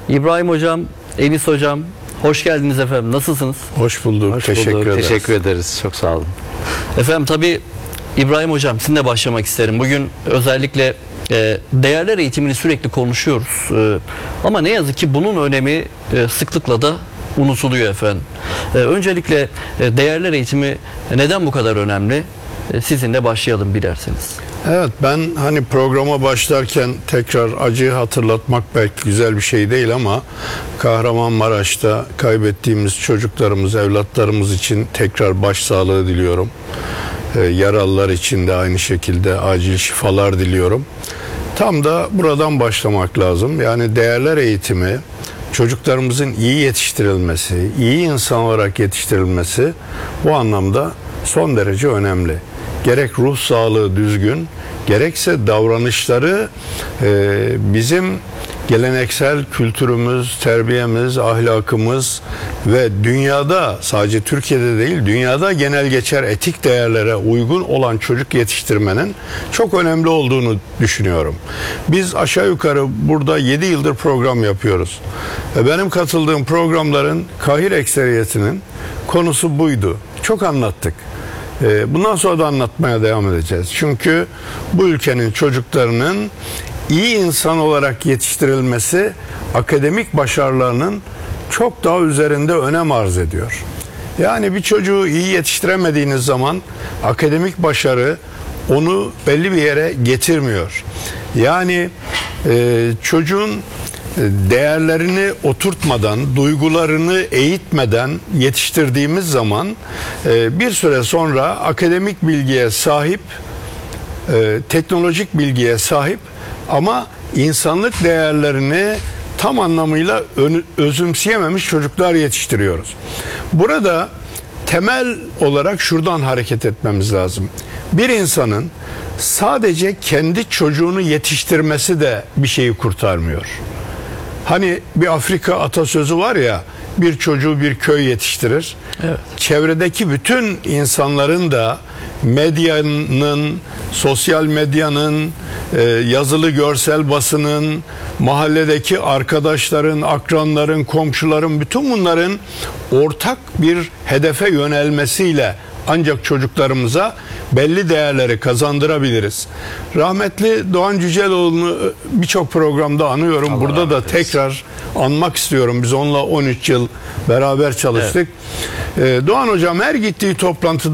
İbrahim Hocam, Enis Hocam, hoş geldiniz efendim. Nasılsınız? Hoş bulduk. Teşekkür ederiz. Teşekkür ederiz. Çok sağ olun. Efendim tabii İbrahim Hocam sizinle başlamak isterim. Bugün özellikle değerler eğitimini sürekli konuşuyoruz. Ama ne yazık ki bunun önemi sıklıkla da unutuluyor efendim. Öncelikle değerler eğitimi neden bu kadar önemli? Sizinle başlayalım dilerseniz. Evet, ben hani programa başlarken tekrar acıyı hatırlatmak belki güzel bir şey değil ama Kahramanmaraş'ta kaybettiğimiz çocuklarımız, evlatlarımız için tekrar başsağlığı diliyorum. Yaralılar için de aynı şekilde acil şifalar diliyorum. Tam da buradan başlamak lazım. Yani değerler eğitimi, çocuklarımızın iyi yetiştirilmesi, iyi insan olarak yetiştirilmesi bu anlamda son derece önemli. Gerek ruh sağlığı düzgün, gerekse davranışları bizim geleneksel kültürümüz, terbiyemiz, ahlakımız ve dünyada, sadece Türkiye'de değil, dünyada genel geçer etik değerlere uygun olan çocuk yetiştirmenin çok önemli olduğunu düşünüyorum. Biz aşağı yukarı burada 7 yıldır program yapıyoruz. Benim katıldığım programların kahir ekseriyetinin konusu buydu. Çok anlattık. Bundan sonra da anlatmaya devam edeceğiz. Çünkü bu ülkenin çocuklarının iyi insan olarak yetiştirilmesi akademik başarılarının çok daha üzerinde önem arz ediyor. Yani bir çocuğu iyi yetiştiremediğiniz zaman akademik başarı onu belli bir yere getirmiyor. Yani çocuğun değerlerini oturtmadan, duygularını eğitmeden yetiştirdiğimiz zaman bir süre sonra akademik bilgiye sahip, teknolojik bilgiye sahip ama insanlık değerlerini tam anlamıyla özümseyememiş çocuklar yetiştiriyoruz. Burada temel olarak şuradan hareket etmemiz lazım. Bir insanın sadece kendi çocuğunu yetiştirmesi de bir şeyi kurtarmıyor. Hani bir Afrika atasözü var ya, bir çocuğu bir köy yetiştirir. Evet. Çevredeki bütün insanların da medyanın, sosyal medyanın, yazılı görsel basının, mahalledeki arkadaşların, akranların, komşuların, bütün bunların ortak bir hedefe yönelmesiyle ancak çocuklarımıza belli değerleri kazandırabiliriz. Rahmetli Doğan Cüceloğlu'nu birçok programda anıyorum. Allah burada da tekrar anmak istiyorum. Biz onunla 13 yıl beraber çalıştık. Evet. Doğan Hocam her gittiği toplantıda